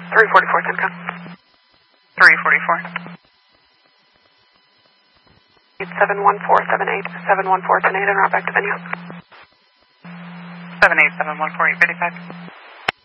344, Simcoe. 344. 71478, 714 10 8, and route back to venue. 78714 855.